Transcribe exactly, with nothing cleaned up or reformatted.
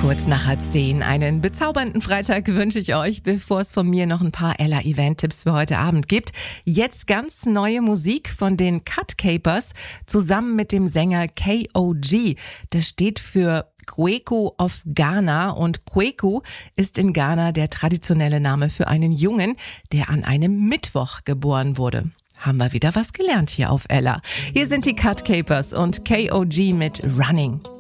Kurz nach halb zehn. Einen bezaubernden Freitag wünsche ich euch, bevor es von mir noch ein paar Ella-Event-Tipps für heute Abend gibt. Jetzt ganz neue Musik von den Cut Capers zusammen mit dem Sänger K O G. Das steht für Kwaku of Ghana und Kwaku ist in Ghana der traditionelle Name für einen Jungen, der an einem Mittwoch geboren wurde. Haben wir wieder was gelernt hier auf Ella. Hier sind die Cut Capers und K O G mit Running.